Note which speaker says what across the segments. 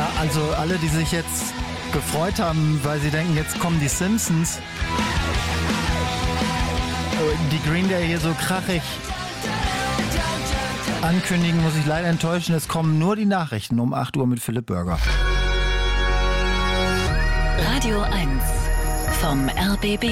Speaker 1: Ja, also alle, die sich jetzt gefreut haben, weil sie denken, jetzt kommen die Simpsons, die Green Day hier so krachig ankündigen, muss ich leider enttäuschen. Es kommen nur die Nachrichten um 8 Uhr mit Philipp Bürger.
Speaker 2: Radio 1 vom RBB.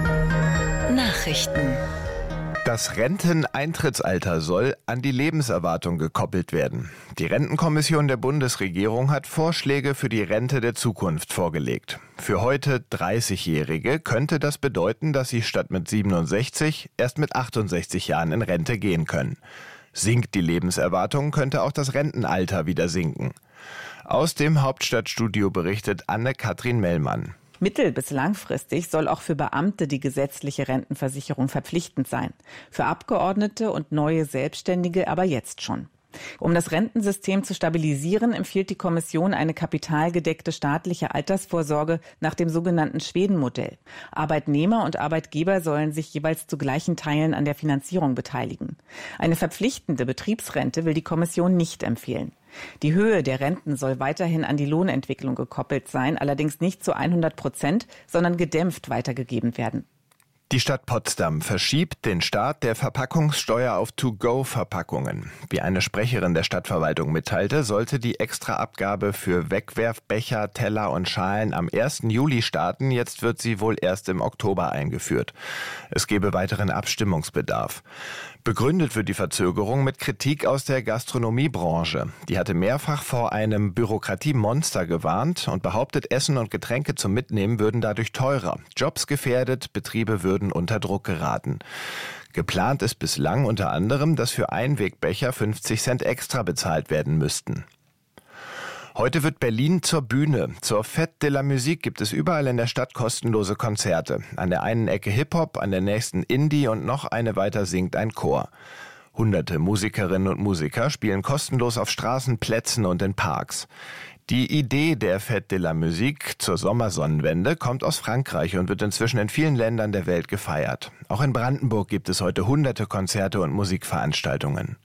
Speaker 2: Nachrichten.
Speaker 3: Das Renteneintrittsalter soll an die Lebenserwartung gekoppelt werden. Die Rentenkommission der Bundesregierung hat Vorschläge für die Rente der Zukunft vorgelegt. Für heute 30-Jährige könnte das bedeuten, dass sie statt mit 67 erst mit 68 Jahren in Rente gehen können. Sinkt die Lebenserwartung, könnte auch das Rentenalter wieder sinken. Aus dem Hauptstadtstudio berichtet Anne-Kathrin Mellmann.
Speaker 4: Mittel- bis langfristig soll auch für Beamte die gesetzliche Rentenversicherung verpflichtend sein. Für Abgeordnete und neue Selbstständige aber jetzt schon. Um das Rentensystem zu stabilisieren, empfiehlt die Kommission eine kapitalgedeckte staatliche Altersvorsorge nach dem sogenannten Schweden-Modell. Arbeitnehmer und Arbeitgeber sollen sich jeweils zu gleichen Teilen an der Finanzierung beteiligen. Eine verpflichtende Betriebsrente will die Kommission nicht empfehlen. Die Höhe der Renten soll weiterhin an die Lohnentwicklung gekoppelt sein, allerdings nicht zu 100%, sondern gedämpft weitergegeben werden.
Speaker 3: Die Stadt Potsdam verschiebt den Start der Verpackungssteuer auf To-Go-Verpackungen. Wie eine Sprecherin der Stadtverwaltung mitteilte, sollte die Extraabgabe für Wegwerfbecher, Teller und Schalen am 1. Juli starten. Jetzt wird sie wohl erst im Oktober eingeführt. Es gebe weiteren Abstimmungsbedarf. Begründet wird die Verzögerung mit Kritik aus der Gastronomiebranche. Die hatte mehrfach vor einem Bürokratiemonster gewarnt und behauptet, Essen und Getränke zum Mitnehmen würden dadurch teurer. Jobs gefährdet, Betriebe würden unter Druck geraten. Geplant ist bislang unter anderem, dass für Einwegbecher 50 Cent extra bezahlt werden müssten. Heute wird Berlin zur Bühne. Zur Fête de la Musique gibt es überall in der Stadt kostenlose Konzerte. An der einen Ecke Hip-Hop, an der nächsten Indie und noch eine weiter singt ein Chor. Hunderte Musikerinnen und Musiker spielen kostenlos auf Straßen, Plätzen und in Parks. Die Idee der Fête de la Musique zur Sommersonnenwende kommt aus Frankreich und wird inzwischen in vielen Ländern der Welt gefeiert. Auch in Brandenburg gibt es heute hunderte Konzerte und Musikveranstaltungen.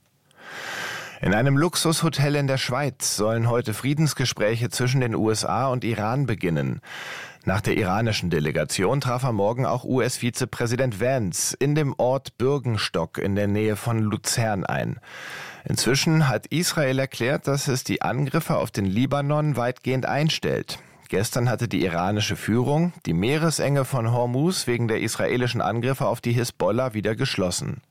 Speaker 3: In einem Luxushotel in der Schweiz sollen heute Friedensgespräche zwischen den USA und Iran beginnen. Nach der iranischen Delegation traf am Morgen auch US-Vizepräsident Vance in dem Ort Bürgenstock in der Nähe von Luzern ein. Inzwischen hat Israel erklärt, dass es die Angriffe auf den Libanon weitgehend einstellt. Gestern hatte die iranische Führung die Meeresenge von Hormuz wegen der israelischen Angriffe auf die Hisbollah wieder geschlossen.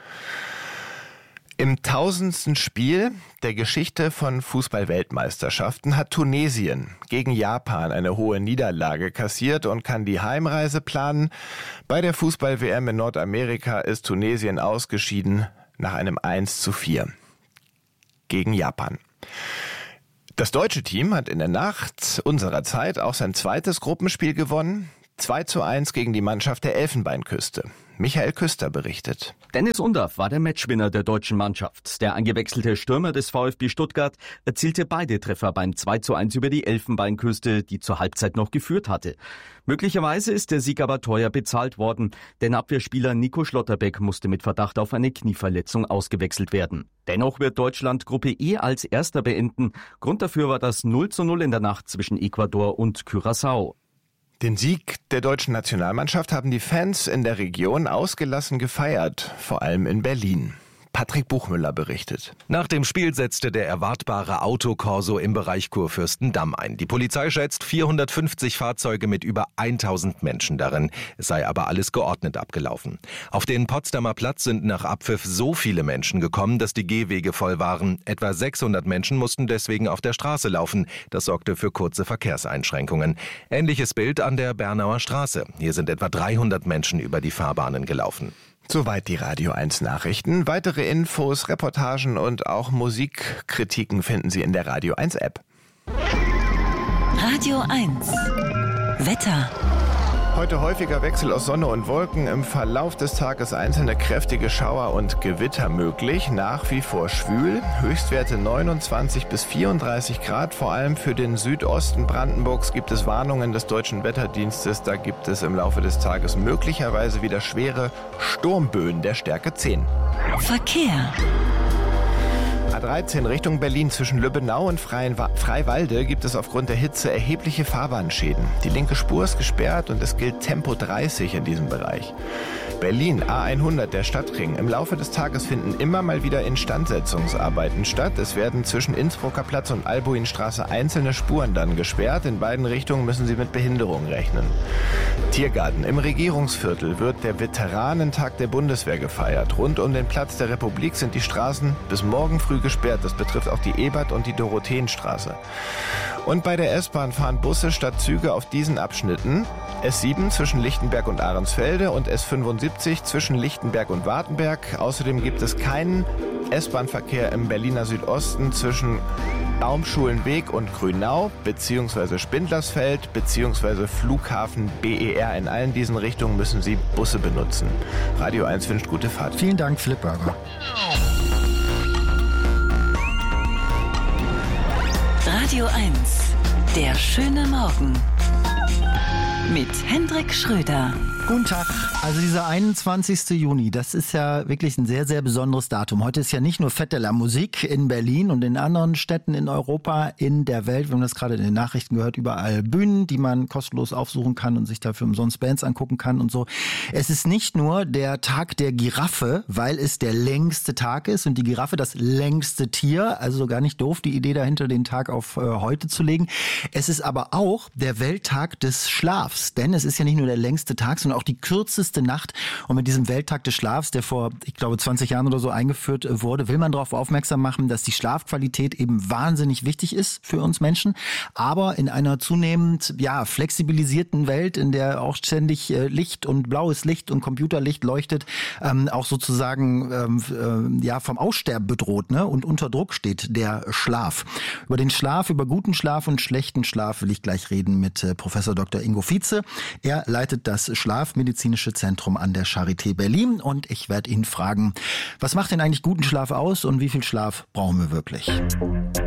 Speaker 3: Im 1000. Spiel der Geschichte von Fußball-Weltmeisterschaften hat Tunesien gegen Japan eine hohe Niederlage kassiert und kann die Heimreise planen. Bei der Fußball-WM in Nordamerika ist Tunesien ausgeschieden nach einem 1:4 gegen Japan. Das deutsche Team hat in der Nacht unserer Zeit auch sein zweites Gruppenspiel gewonnen. 2:1 gegen die Mannschaft der Elfenbeinküste. Michael Küster berichtet.
Speaker 5: Dennis Undaff war der Matchwinner der deutschen Mannschaft. Der eingewechselte Stürmer des VfB Stuttgart erzielte beide Treffer beim 2:1 über die Elfenbeinküste, die zur Halbzeit noch geführt hatte. Möglicherweise ist der Sieg aber teuer bezahlt worden, denn Abwehrspieler Nico Schlotterbeck musste mit Verdacht auf eine Knieverletzung ausgewechselt werden. Dennoch wird Deutschland Gruppe E als Erster beenden. Grund dafür war das 0:0 in der Nacht zwischen Ecuador und Curaçao.
Speaker 3: Den Sieg der deutschen Nationalmannschaft haben die Fans in der Region ausgelassen gefeiert, vor allem in Berlin. Patrick Buchmüller berichtet.
Speaker 6: Nach dem Spiel setzte der erwartbare Autokorso im Bereich Kurfürstendamm ein. Die Polizei schätzt 450 Fahrzeuge mit über 1000 Menschen darin. Es sei aber alles geordnet abgelaufen. Auf den Potsdamer Platz sind nach Abpfiff so viele Menschen gekommen, dass die Gehwege voll waren. Etwa 600 Menschen mussten deswegen auf der Straße laufen. Das sorgte für kurze Verkehrseinschränkungen. Ähnliches Bild an der Bernauer Straße. Hier sind etwa 300 Menschen über die Fahrbahnen gelaufen.
Speaker 3: Soweit die Radio 1 Nachrichten. Weitere Infos, Reportagen und auch Musikkritiken finden Sie in der Radio 1 App.
Speaker 2: Radio 1 Wetter.
Speaker 3: Heute häufiger Wechsel aus Sonne und Wolken. Im Verlauf des Tages einzelne kräftige Schauer und Gewitter möglich. Nach wie vor schwül. Höchstwerte 29 bis 34 Grad. Vor allem für den Südosten Brandenburgs gibt es Warnungen des Deutschen Wetterdienstes. Da gibt es im Laufe des Tages möglicherweise wieder schwere Sturmböen der Stärke 10.
Speaker 2: Verkehr.
Speaker 3: A13 Richtung Berlin zwischen Lübbenau und Freiwalde gibt es aufgrund der Hitze erhebliche Fahrbahnschäden. Die linke Spur ist gesperrt und es gilt Tempo 30 in diesem Bereich. Berlin, A100, der Stadtring. Im Laufe des Tages finden immer mal wieder Instandsetzungsarbeiten statt. Es werden zwischen Innsbrucker Platz und Albuinstraße einzelne Spuren dann gesperrt. In beiden Richtungen müssen Sie mit Behinderung rechnen. Tiergarten. Im Regierungsviertel wird der Veteranentag der Bundeswehr gefeiert. Rund um den Platz der Republik sind die Straßen bis morgen früh gesperrt. Das betrifft auch die Ebert- und die Dorotheenstraße. Und bei der S-Bahn fahren Busse statt Züge auf diesen Abschnitten. S7 zwischen Lichtenberg und Ahrensfelde und S75 zwischen Lichtenberg und Wartenberg. Außerdem gibt es keinen S-Bahn-Verkehr im Berliner Südosten zwischen Baumschulenweg und Grünau bzw. Spindlersfeld bzw. Flughafen BER. In allen diesen Richtungen müssen Sie Busse benutzen. Radio 1 wünscht gute Fahrt.
Speaker 1: Vielen Dank, Philipp Burger.
Speaker 2: Radio 1, der schöne Morgen. Mit Hendrik Schröder.
Speaker 1: Guten Tag. Also dieser 21. Juni, das ist ja wirklich ein sehr, sehr besonderes Datum. Heute ist ja nicht nur Fête de la Musique in Berlin und in anderen Städten in Europa, in der Welt. Wir haben das gerade in den Nachrichten gehört, überall Bühnen, die man kostenlos aufsuchen kann und sich dafür umsonst Bands angucken kann und so. Es ist nicht nur der Tag der Giraffe, weil es der längste Tag ist und die Giraffe das längste Tier. Also gar nicht doof, die Idee dahinter, den Tag auf heute zu legen. Es ist aber auch der Welttag des Schlafs, denn es ist ja nicht nur der längste Tag, sondern auch die kürzeste Nacht. Und mit diesem Welttag des Schlafs, der vor, ich glaube, 20 Jahren oder so eingeführt wurde, will man darauf aufmerksam machen, dass die Schlafqualität eben wahnsinnig wichtig ist für uns Menschen. Aber in einer zunehmend flexibilisierten Welt, in der auch ständig Licht und blaues Licht und Computerlicht leuchtet, auch sozusagen vom Aussterben bedroht, ne? Und unter Druck steht der Schlaf. Über den Schlaf, über guten Schlaf und schlechten Schlaf will ich gleich reden mit Professor Dr. Ingo Vietze. Er leitet das Schlafmedizinische Zentrum an der Charité Berlin und ich werde ihn fragen, was macht denn eigentlich guten Schlaf aus und wie viel Schlaf brauchen wir wirklich?